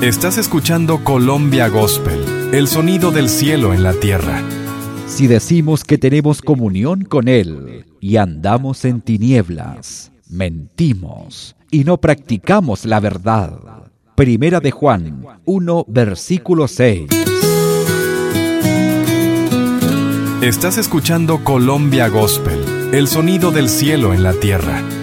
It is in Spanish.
Estás escuchando Colombia Gospel, el sonido del cielo en la tierra. Si decimos que tenemos comunión con Él y andamos en tinieblas, mentimos y no practicamos la verdad. Primera de Juan 1, versículo 6. Estás escuchando Colombia Gospel, el sonido del cielo en la tierra.